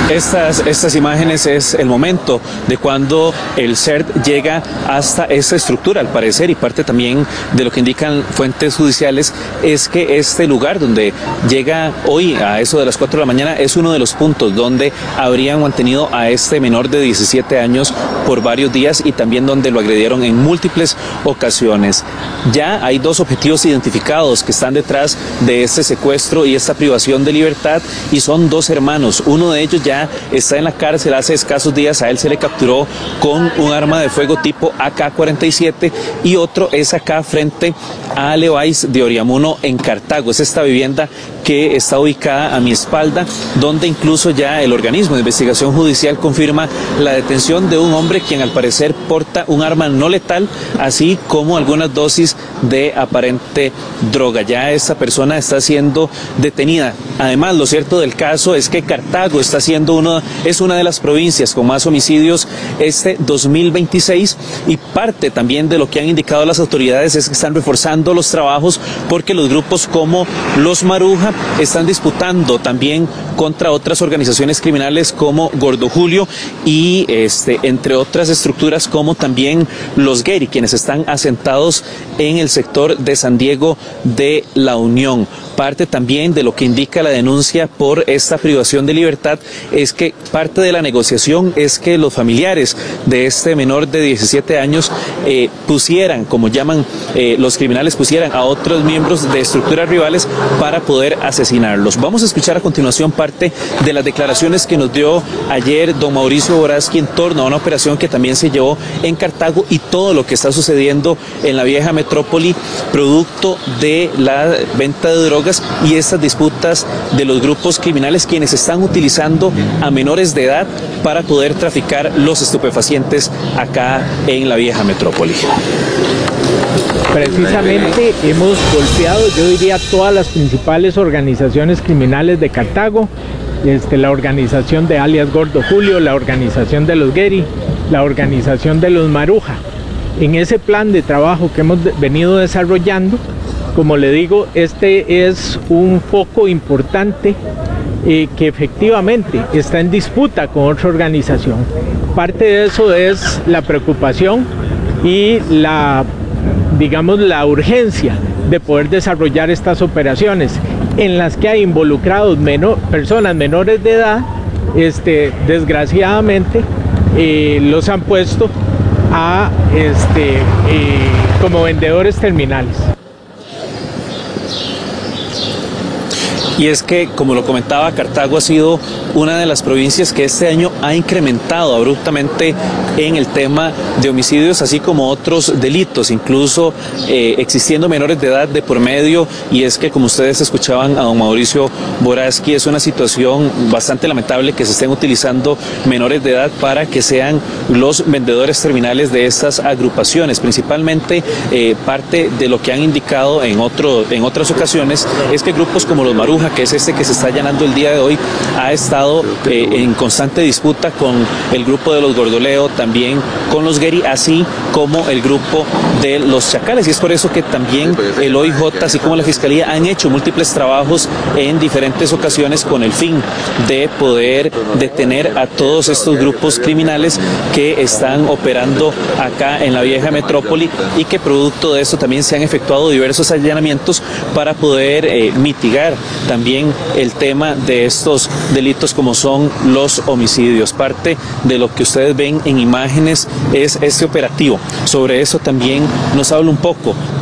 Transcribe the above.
Estas imágenes es el momento de cuando el CERT llega hasta esta estructura, al parecer, y parte también de lo que indican fuentes judiciales es que este lugar donde llega hoy a eso de las 4 de la mañana es uno de los puntos donde habrían mantenido a este menor de 17 años por varios días y también donde lo agredieron en múltiples ocasiones. Ya hay 2 objetivos identificados que están detrás de este secuestro y esta privación de libertad, y son 2 hermanos. Uno de ellos ya está en la cárcel hace escasos días, a él se le capturó con un arma de fuego tipo AK-47 y otro es acá frente a Levi's de Oriamuno en Cartago. Es esta vivienda que está ubicada a mi espalda, donde incluso ya el organismo de investigación judicial confirma la detención de un hombre quien al parecer porta un arma no letal, así como algunas dosis de aparente droga. Ya esta persona está siendo detenida. Además, lo cierto del caso es que Cartago es una de las provincias con más homicidios este 2026, y parte también de lo que han indicado las autoridades es que están reforzando los trabajos porque los grupos como los Maruja están disputando también contra otras organizaciones criminales como Gordo Julio y entre otras estructuras como también los Geri, quienes están asentados en el sector de San Diego de la Unión. Parte también de lo que indica la denuncia por esta privación de libertad es que parte de la negociación es que los familiares de este menor de 17 años pusieran, como llaman los criminales, pusieran a otros miembros de estructuras rivales para poder asesinarlos. Vamos a escuchar a continuación parte de las declaraciones que nos dio ayer don Mauricio Boraski en torno a una operación que también se llevó en Cartago y todo lo que está sucediendo en la vieja metrópoli producto de la venta de drogas y estas disputas de los grupos criminales quienes están utilizando a menores de edad para poder traficar los estupefacientes acá en la vieja metrópoli. Precisamente hemos golpeado, yo diría, todas las principales organizaciones criminales de Cartago, la organización de alias Gordo Julio, la organización de los Geri, la organización de los Maruja. En ese plan de trabajo que hemos venido desarrollando, como le digo, este es un foco importante que efectivamente está en disputa con otra organización. Parte de eso es la preocupación y la urgencia de poder desarrollar estas operaciones en las que hay involucrados personas menores de edad. Desgraciadamente los han puesto como vendedores terminales. Y es que, como lo comentaba, Cartago ha sido una de las provincias que este año ha incrementado abruptamente en el tema de homicidios, así como otros delitos, incluso existiendo menores de edad de por medio. Y es que, como ustedes escuchaban a don Mauricio Boraski, es una situación bastante lamentable que se estén utilizando menores de edad para que sean los vendedores terminales de estas agrupaciones. Principalmente parte de lo que han indicado en otras ocasiones es que grupos como los Maruja, que es que se está allanando el día de hoy, ha estado en constante disputa con el grupo de los Gordoleo, también con los Geri, así como el grupo de los Chacales. Y es por eso que también el OIJ, así como la Fiscalía, han hecho múltiples trabajos en diferentes ocasiones con el fin de poder detener a todos estos grupos criminales que están operando acá en la vieja metrópoli y que producto de eso también se han efectuado diversos allanamientos para poder mitigar también el tema de estos delitos como son los homicidios. Parte de lo que ustedes ven en imágenes es este operativo. Sobre eso también nos habla un poco